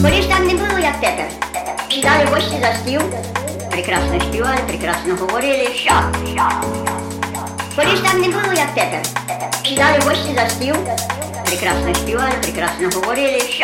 Коли ж там не було, як тепер, сідали гості за стіл, прекрасно співали, прекрасно говорили, що? Коли ж там не було, як тепер, сідали гості за стіл, прекрасно співали, прекрасно говорили, що?